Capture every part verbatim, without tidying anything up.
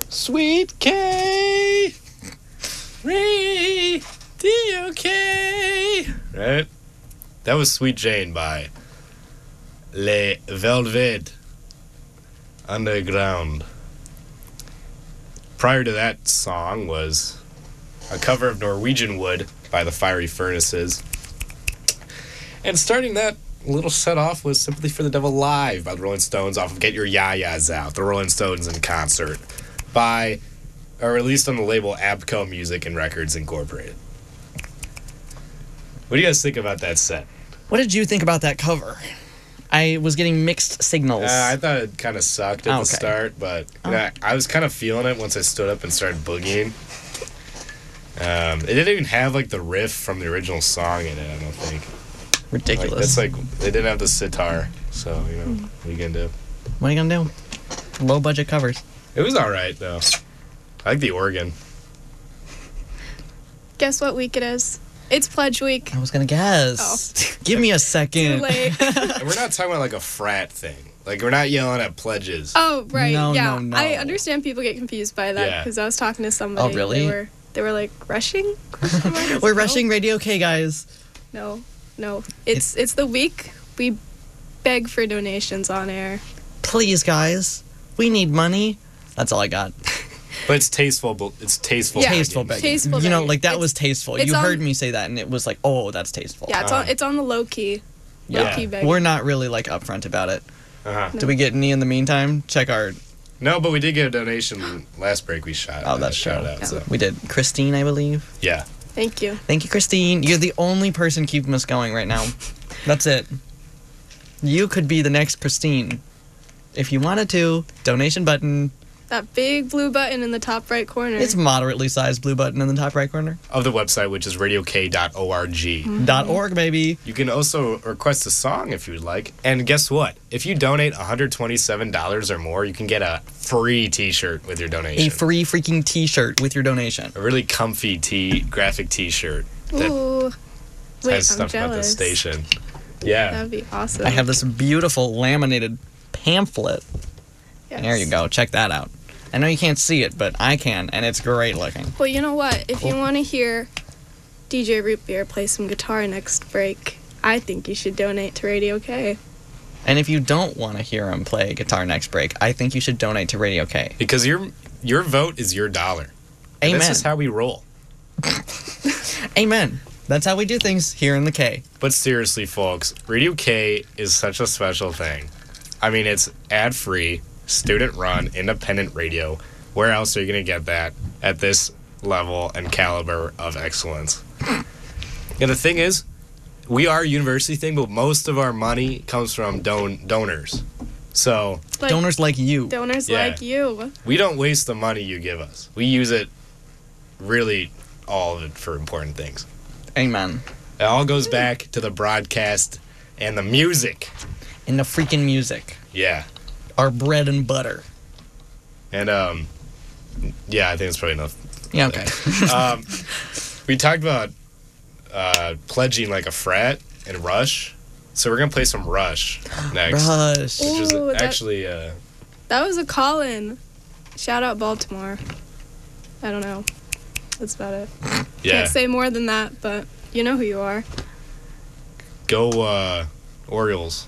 Sweet K. Radio K. Right? That was Sweet Jane by Les Velvet Underground. Prior to that song was a cover of Norwegian Wood by the Fiery Furnaces. And starting that little set off was Sympathy for the Devil Live by the Rolling Stones off of Get Your Ya-Ya's Out, the Rolling Stones in concert, by, or released on the label Abco Music and Records Incorporated. What do you guys think about that set? What did you think about that cover? I was getting mixed signals. Uh, I thought it kind of sucked at Oh, the okay. start, but Oh. you know, I was kind of feeling it once I stood up and started boogieing. Um, it didn't even have like the riff from the original song in it, I don't think. Ridiculous. Like, that's like, they didn't have the sitar, so, you know, what are you gonna do? What are you gonna do? Low budget covers. It was alright, though. I like the organ. Guess what week it is? It's Pledge Week. I was gonna guess. Give me a second. Too late. And we're not talking about like a frat thing. Like, we're not yelling at pledges. Oh, right. No, yeah. no, no. I understand people get confused by that Yeah. because I was talking to somebody. Oh, really? They were, they were like, rushing? Question mark? I was We're like, no. rushing Radio K, guys. No, no. It's it's the week we beg for donations on air. Please, guys. We need money. That's all I got. But it's tasteful, but it's tasteful. Yeah. begging. Tasteful begging. Tasteful you know, begging. like that It's- was tasteful. it's You on- heard me say that, and it was like, oh, that's tasteful. Yeah, it's Uh-huh. on it's on the low key. Low Yeah. key begging. We're not really like upfront about it. Uh-huh. Did we get any in the meantime? Check our. No, but we did get a donation last break we shot. Oh, that's shout true. out, Yeah. so. We did. Christine, I believe. Yeah. Thank you. Thank you, Christine. You're the only person keeping us going right now. That's it. You could be the next Christine. If you wanted to, donation button. That big blue button in the top right corner. It's moderately sized blue button in the top right corner. Of the website, which is radio k dot org. Dot org, baby. You can also request a song if you would like. And guess what? If you donate one hundred twenty-seven dollars or more, you can get a free t-shirt with your donation. A free freaking t-shirt with your donation. A really comfy tee, graphic t-shirt that Ooh. Wait, has I'm stuff about the jealous. station. Yeah. That'd be awesome. I have this beautiful laminated pamphlet. Yes. There you go. Check that out. I know you can't see it, but I can, and it's great looking. Well, you know what? If you want to hear D J Root Beer play some guitar next break, I think you should donate to Radio K. And if you don't want to hear him play guitar next break, I think you should donate to Radio K. Because your your vote is your dollar. And Amen. This is how we roll. Amen. That's how we do things here in the K. But seriously, folks, Radio K is such a special thing. I mean, it's ad-free, student-run, independent radio. Where else are you going to get that at this level and caliber of excellence? And the thing is, we are a university thing, but most of our money comes from don- donors. So Like, Donors like you. donors Yeah. like you. we don't waste the money you give us. We use it, really, all of it for important things. Amen. It all goes back to the broadcast and the music. And the freaking music. Yeah. Our bread and butter. And, um, yeah, I think that's probably enough. Yeah, okay. um, we talked about uh, pledging like a frat and Rush. So we're going to play some Rush next. Rush. Ooh. Which is Ooh, that- actually, uh, That was a call-in. Shout out Baltimore. I don't know. That's about it. yeah. Can't say more than that, but you know who you are. Go uh, Orioles.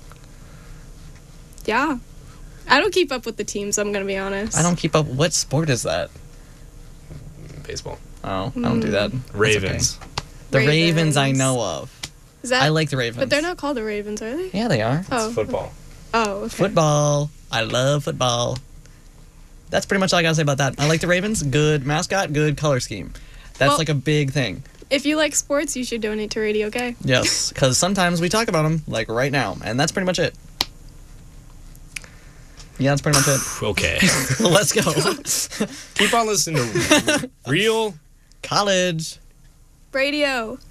Yeah. I don't keep up with the teams, I'm going to be honest. I don't keep up. What sport is that? Baseball. Oh, I don't do that. That's Ravens. okay. The Ravens. Ravens. I know of. Is that, I like the Ravens. But they're not called the Ravens, are they? Yeah, they are. Oh. Football. Oh, okay. Football. I love football. That's pretty much all I gotta say about that. I like the Ravens. Good mascot, good color scheme. That's Well- like a big thing. If you like sports, you should donate to Radio K. Yes, because sometimes we talk about them, like right now, and that's pretty much it. Yeah, that's pretty much it. Okay. Let's go. Keep on listening to real College. Radio.